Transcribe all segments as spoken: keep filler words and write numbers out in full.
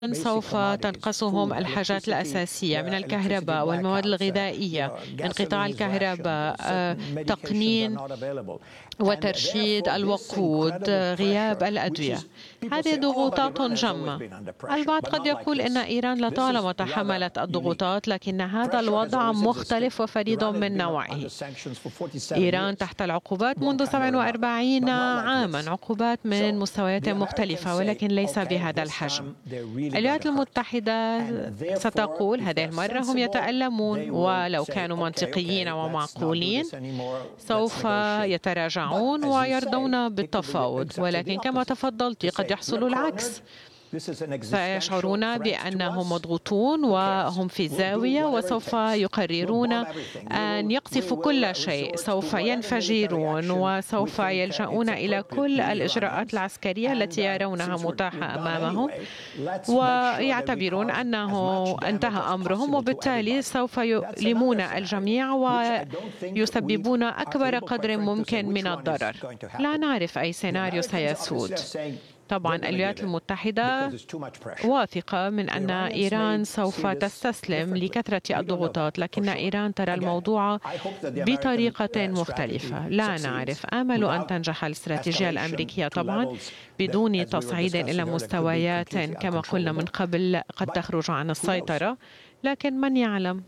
سوف تنقصهم الحاجات الأساسية من الكهرباء والمواد الغذائية، انقطاع الكهرباء، تقنين وترشيد الوقود، غياب الأدوية. هذه ضغوطات جمة. البعض قد يقول إن إيران لطالما تحملت الضغوطات، لكن هذا الوضع مختلف وفريد من نوعه. إيران تحت العقوبات منذ سبع وأربعين عاما، عقوبات من مستويات مختلفة ولكن ليس بهذا الحجم. الولايات المتحدة ستقول هذه المرة هم يتألمون، ولو كانوا منطقيين ومعقولين سوف يتراجعون ويرضون بالتفاوض، ولكن كما تفضلت قد يحصل العكس. سيشعرون بأنهم مضغوطون وهم في زاوية، وسوف يقررون أن يقصفوا كل شيء، سوف ينفجرون وسوف يلجؤون إلى كل الإجراءات العسكرية التي يرونها متاحة أمامهم، ويعتبرون أنه انتهى أمرهم، وبالتالي سوف يؤلمون الجميع ويسببون أكبر قدر ممكن من الضرر. لا نعرف أي سيناريو سيسود. طبعا الولايات المتحدة واثقة من أن إيران سوف تستسلم لكثرة الضغوطات، لكن إيران ترى الموضوع بطريقة مختلفة. لا نعرف. آمل أن تنجح الاستراتيجية الأمريكية طبعا بدون تصعيد إلى مستويات كما قلنا من قبل قد تخرج عن السيطرة، لكن من يعلم.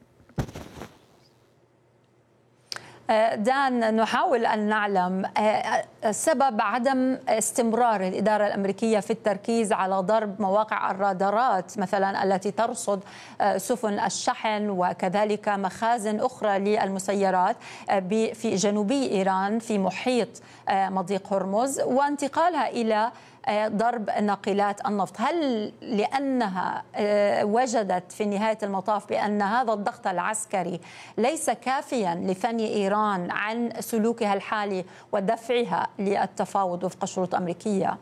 دان، نحاول أن نعلم سبب عدم استمرار الإدارة الأمريكية في التركيز على ضرب مواقع الرادارات مثلا التي ترصد سفن الشحن وكذلك مخازن أخرى للمسيرات في جنوبي إيران في محيط مضيق هرمز، وانتقالها إلى ضرب ناقلات النفط. هل لأنها وجدت في نهاية المطاف بأن هذا الضغط العسكري ليس كافيا لثني إيران عن سلوكها الحالي ودفعها للتفاوض وفق شروط أمريكية؟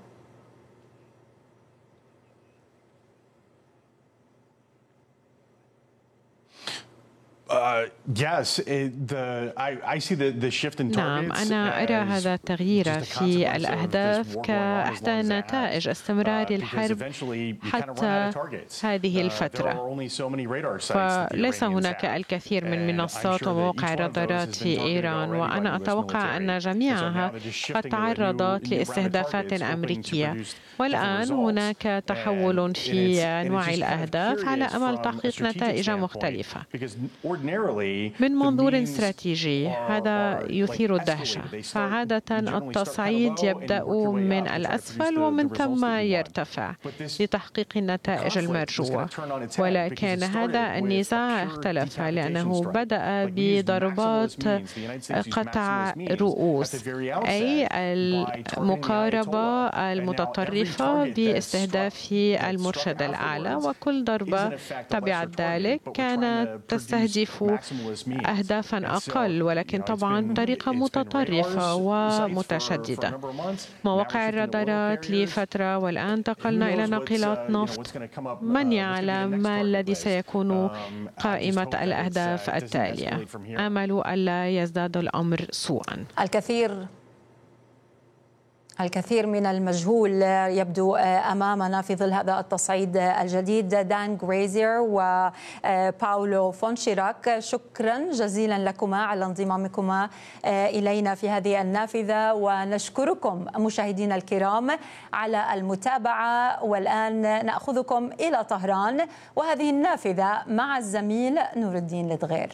Uh, yes, it, the, I, I see the, the shift in targets. نعم، أنا أرى هذا التغيير في الأهداف كإحدى نتائج استمرار الحرب حتى هذه الفترة. فليس هناك الكثير من منصات ومواقع الرادارات في إيران، وأنا أتوقع أن جميعها قد تعرضت لاستهدافات أمريكية، والآن هناك تحول في أنواع الأهداف على أمل تحقيق نتائج مختلفة. من منظور استراتيجي هذا يثير الدهشة، فعادة التصعيد يبدأ من الأسفل ومن ثم يرتفع لتحقيق النتائج المرجوة، ولكن هذا النزاع اختلف لأنه بدأ بضربات قطع رؤوس، أي المقاربة المتطرفة باستهداف المرشد الأعلى، وكل ضربة تبعت ذلك كانت تستهدف أهدافا أقل ولكن طبعا طريقة متطرفة ومتشددة. مواقع الرادارات لفترة والآن انتقلنا إلى ناقلات نفط. من يعلم ما الذي سيكون قائمة الأهداف التالية؟ آمل ألا يزداد الأمر سوءا. الكثير الكثير من المجهول يبدو أمامنا في ظل هذا التصعيد الجديد. دان غريزير وباولو فونشيراك، شكرا جزيلا لكما على انضمامكما إلينا في هذه النافذة، ونشكركم مشاهدينا الكرام على المتابعة. والآن نأخذكم إلى طهران وهذه النافذة مع الزميل نور الدين لدغير.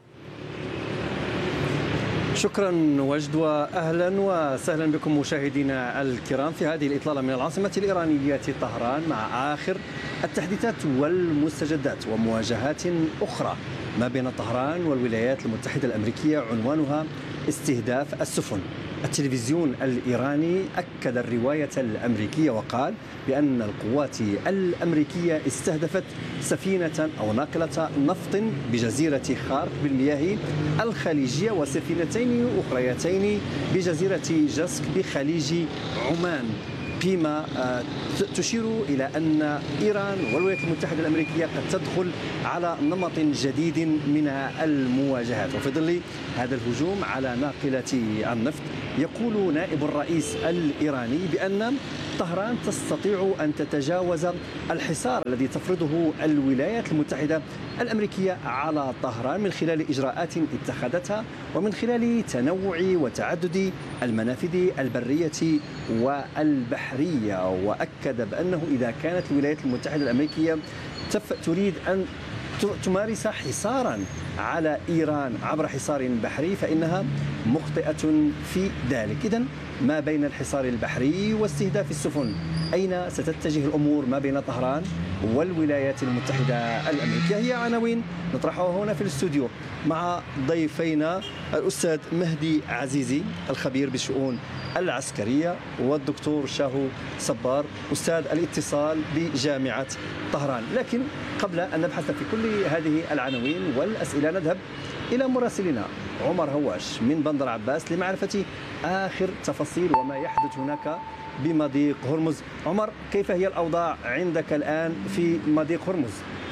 شكرا وجد، واهلا وسهلا بكم مشاهدينا الكرام في هذه الاطلاله من العاصمه الايرانيه طهران مع اخر التحديثات والمستجدات ومواجهات اخرى ما بين طهران والولايات المتحده الامريكيه عنوانها استهداف السفن. التلفزيون الإيراني أكد الرواية الأمريكية وقال بأن القوات الأمريكية استهدفت سفينة أو ناقلة نفط بجزيرة خارق بالمياه الخليجية وسفينتين أخريتين بجزيرة جسك بخليج عمان، فيما تشير إلى أن إيران والولايات المتحدة الأمريكية قد تدخل على نمط جديد من المواجهات. وفي ظل هذا الهجوم على ناقلة النفط يقول نائب الرئيس الإيراني بأن طهران تستطيع أن تتجاوز الحصار الذي تفرضه الولايات المتحدة الأمريكية على طهران من خلال إجراءات اتخذتها ومن خلال تنوع وتعدد المنافذ البرية والبحرية. وأكد بأنه إذا كانت الولايات المتحدة الأمريكية تريد أن تمارس حصارا على إيران عبر حصار بحري فإنها مخطئة في ذلك. إذن ما بين الحصار البحري واستهداف السفن، أين ستتجه الأمور ما بين طهران والولايات المتحدة الأمريكية؟ هي عناوين نطرحها هنا في الاستوديو مع ضيفينا الأستاذ مهدي عزيزي الخبير بالشؤون العسكرية والدكتور شاهو صبار أستاذ الاتصال بجامعة طهران. لكن قبل أن نبحث في كل هذه العناوين والأسئلة نذهب إلى مراسلنا عمر هواش من بندر عباس لمعرفة آخر تفاصيل وما يحدث هناك بمضيق هرمز. عمر، كيف هي الأوضاع عندك الآن في مضيق هرمز؟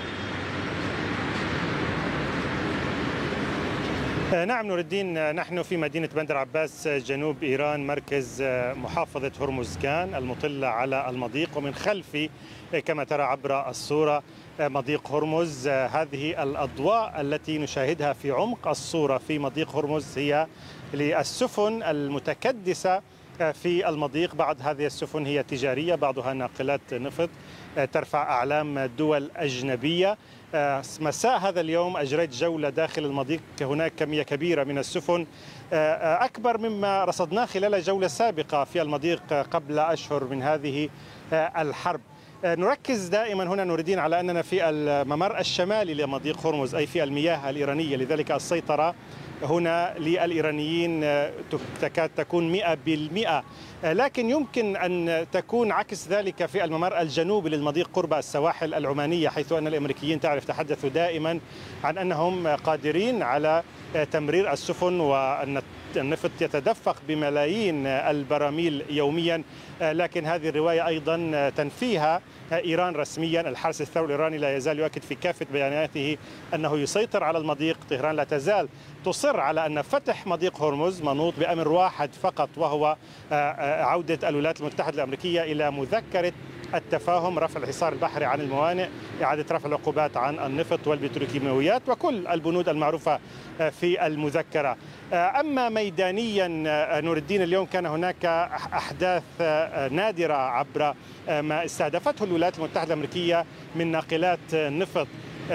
نعم نور الدين، نحن في مدينة بندر عباس جنوب إيران مركز محافظة هرمزغان المطلة على المضيق، ومن خلفي كما ترى عبر الصورة مضيق هرمز. هذه الأضواء التي نشاهدها في عمق الصورة في مضيق هرمز هي للسفن المتكدسة في المضيق. بعض هذه السفن هي تجارية، بعضها ناقلات نفط ترفع أعلام دول أجنبية. مساء هذا اليوم أجريت جولة داخل المضيق، هناك كمية كبيرة من السفن أكبر مما رصدناه خلال جولة سابقة في المضيق قبل أشهر من هذه الحرب. نركز دائما هنا نريدين على أننا في الممر الشمالي لمضيق هرمز، أي في المياه الإيرانية، لذلك السيطرة هنا للإيرانيين تكاد تكون مئة بالمئة، لكن يمكن أن تكون عكس ذلك في الممر الجنوبي للمضيق قرب السواحل العمانية، حيث أن الأمريكيين تعرف تحدثوا دائما عن أنهم قادرين على تمرير السفن وأن النفط يتدفق بملايين البراميل يوميا. لكن هذه الرواية أيضا تنفيها إيران رسميا. الحرس الثوري الإيراني لا يزال يؤكد في كافة بياناته أنه يسيطر على المضيق. طهران لا تزال تصر على أن فتح مضيق هرمز منوط بأمر واحد فقط، وهو عودة الولايات المتحدة الأمريكية إلى مذكرة التفاهم، رفع الحصار البحري عن الموانئ، إعادة رفع العقوبات عن النفط والبتروكيماويات وكل البنود المعروفة في المذكرة. أما ميدانيا نور الدين، اليوم كان هناك أحداث نادرة عبر ما استهدفته الولايات المتحدة الأمريكية من ناقلات نفط.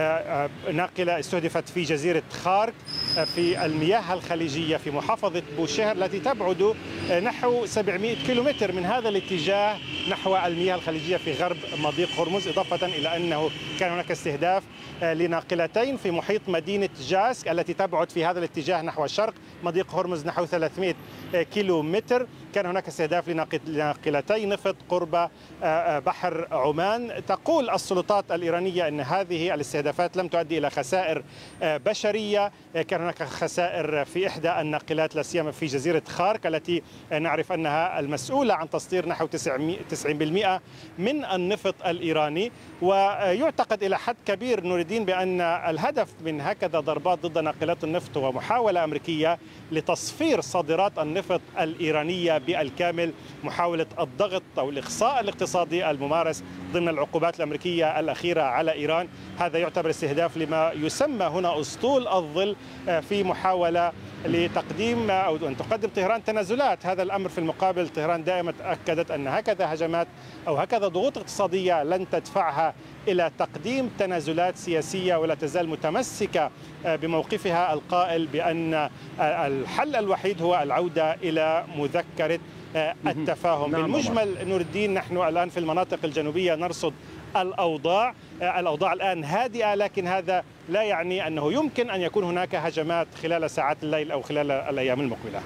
ناقلة استهدفت في جزيرة خارك في المياه الخليجية في محافظة بوشهر التي تبعد نحو سبعمئة كيلومتر من هذا الاتجاه نحو المياه الخليجية في غرب مضيق هرمز، إضافة إلى أنه كان هناك استهداف لناقلتين في محيط مدينة جاسك التي تبعد في هذا الاتجاه نحو الشرق مضيق هرمز نحو ثلاثمئة كيلومتر. كان هناك استهداف لناقلتي نفط قرب بحر عمان. تقول السلطات الإيرانية أن هذه الاستهدافات لم تؤدي إلى خسائر بشرية. كان هناك خسائر في إحدى الناقلات لا سيما في جزيرة خارك التي نعرف أنها المسؤولة عن تصدير نحو تسعين بالمئة من النفط الإيراني. ويعتقد إلى حد كبير نور الدين بأن الهدف من هكذا ضربات ضد ناقلات النفط هو محاولة أمريكية لتصفير صادرات النفط الإيرانية بالكامل، محاولة الضغط أو الإخصاء الاقتصادي الممارس ضمن العقوبات الأمريكية الأخيرة على إيران. هذا يعتبر استهداف لما يسمى هنا أسطول الظل في محاولة لتقديم أو أن تقدم طهران تنازلات. هذا الأمر في المقابل طهران دائما أكدت أن هكذا هجمات أو هكذا ضغوط اقتصادية لن تدفعها إلى تقديم تنازلات سياسية، ولا تزال متمسكة بموقفها القائل بأن الحل الوحيد هو العودة إلى مذكرة التفاهم. بالمجمل نور الدين، نحن الآن في المناطق الجنوبية نرصد الأوضاع الأوضاع الآن هادئة، لكن هذا لا يعني أنه يمكن أن يكون هناك هجمات خلال ساعات الليل أو خلال الأيام المقبلة.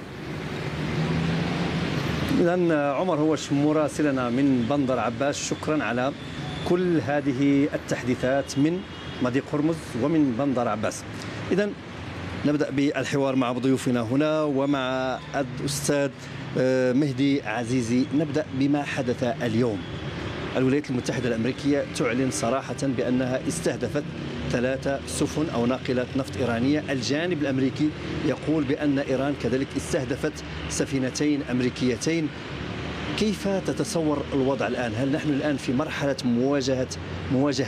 إذن عمر هوش مراسلنا من بندر عباس، شكرا على كل هذه التحديثات من مضيق هرمز ومن بندر عباس. إذن نبدأ بالحوار مع ضيوفنا هنا ومع الأستاذ مهدي عزيزي. نبدأ بما حدث اليوم. الولايات المتحدة الأمريكية تعلن صراحة بأنها استهدفت ثلاثة سفن أو ناقلات نفط إيرانية. الجانب الأمريكي يقول بأن إيران كذلك استهدفت سفينتين أمريكيتين. كيف تتصور الوضع الآن؟ هل نحن الآن في مرحلة مواجهة مواجهة